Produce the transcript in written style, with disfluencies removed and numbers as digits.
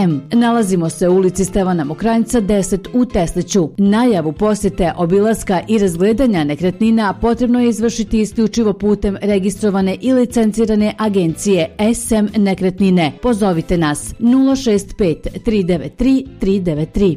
SM. Nalazimo se u ulici Stevana Mokranjca 10 u Tesliću. Najavu posjete, obilaska i razgledanja nekretnina potrebno je izvršiti isključivo putem registrovane i licencirane agencije SM Nekretnine. Pozovite nas 065 393 393.